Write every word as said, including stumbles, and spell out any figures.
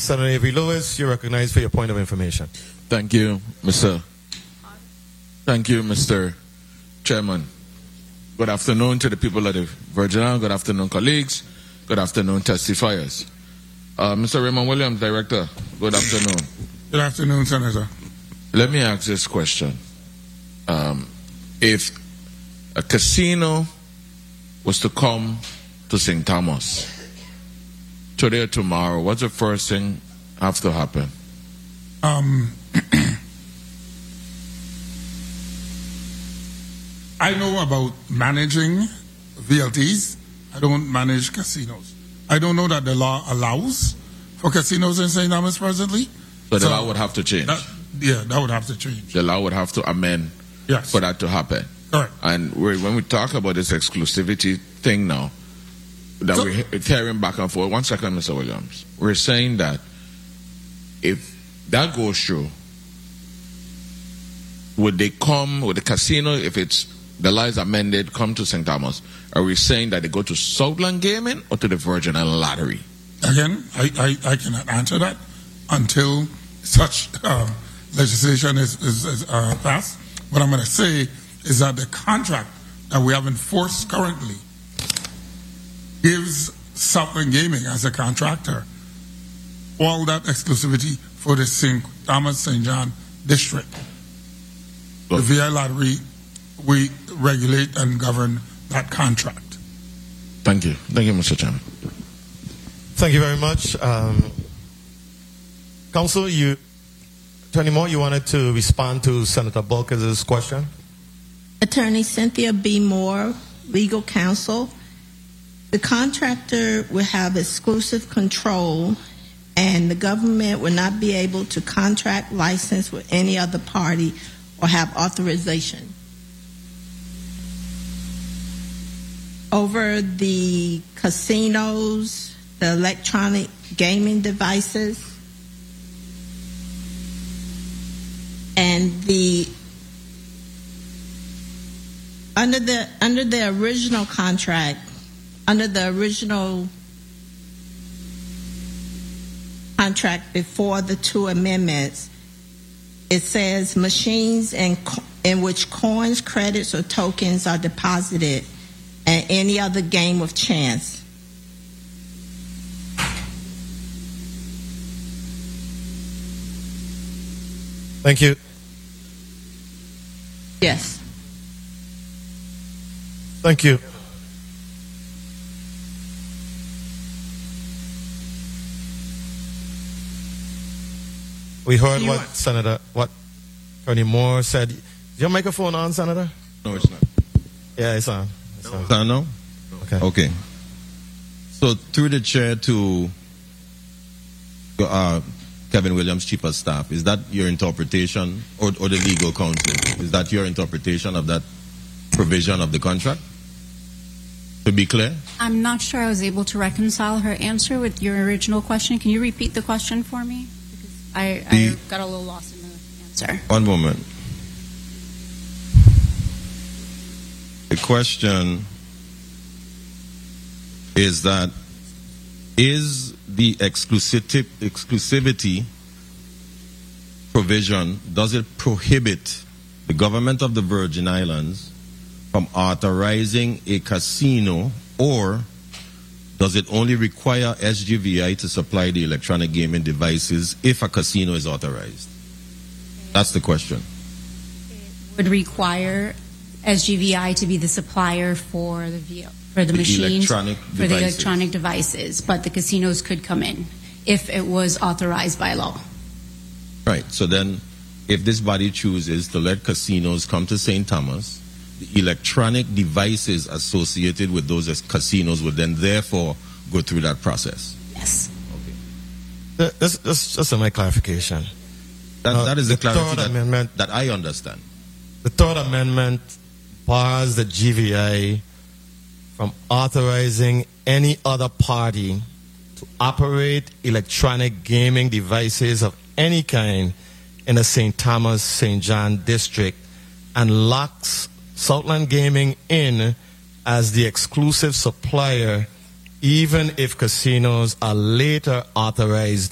Senator Avery Lewis, you're recognized for your point of information. Thank you, Mister Thank you, Mister Chairman. Good afternoon to the people of the Virgin Islands. Good afternoon, colleagues. Good afternoon, testifiers. Uh, Mister Raymond Williams, Director, good afternoon. Good afternoon, Senator. Let me ask this question. Um, if a casino was to come to Saint Thomas today or tomorrow, what's the first thing have to happen? Um, I know about managing V L Ts. I don't manage casinos. I don't know that the law allows for casinos in Saint Thomas presently. So the so law would have to change? That, yeah, that would have to change. The law would have to amend yes. for that to happen. Correct. And we're, when we talk about this exclusivity thing now, that so, we're carrying back and forth. One second, Mister Williams. We're saying that if that goes through, would they come, would the casino, if it's the law is amended, come to Saint Thomas? Are we saying that they go to Southland Gaming or to the Virgin Island Lottery? Again, I, I, I cannot answer that until such uh, legislation is, is, is uh, passed. What I'm going to say is that the contract that we have enforced currently gives Southland Gaming as a contractor all that exclusivity for the Saint Thomas Saint John district. Good. The V I Lottery, we regulate and govern that contract. Thank you. Thank you, Mister Chairman. Thank you very much. Um, Council, you, Attorney Moore, you wanted to respond to Senator Bulkers' question? Attorney Cynthia B. Moore, legal counsel. The contractor will have exclusive control and the government will not be able to contract, license with any other party or have authorization over the casinos, the electronic gaming devices, and the under the under the original contract, under the original contract before the two amendments, it says machines in, in which coins, credits, or tokens are deposited and any other game of chance. Thank you. Yes. Thank you. We heard what Senator, what Attorney Moore said. Is your microphone on, Senator? No, it's not. Yeah, it's on. It's on. It's on now? Okay. Okay. So through the chair to uh, Kevin Williams, Chief of Staff, is that your interpretation, or, or the legal counsel, is that your interpretation of that provision of the contract? To be clear? I'm not sure I was able to reconcile her answer with your original question. Can you repeat the question for me? Because I, the, I got a little lost in the answer. One moment. The question is that is the exclusivity, exclusivity provision, does it prohibit the government of the Virgin Islands from authorizing a casino, or does it only require S G V I to supply the electronic gaming devices if a casino is authorized? That's the question. It would require S G V I to be the supplier for the V O, for the, the machines, electronic for devices. the electronic devices, but the casinos could come in if it was authorized by law. Right. So then, if this body chooses to let casinos come to Saint Thomas, the electronic devices associated with those casinos would then therefore go through that process. Yes. Okay. This, this just my clarification. That, uh, that is the, the clarity that, amendment, that I understand. The third amendment bars the G V I from authorizing any other party to operate electronic gaming devices of any kind in the Saint Thomas Saint John district, and locks Southland Gaming in as the exclusive supplier, even if casinos are later authorized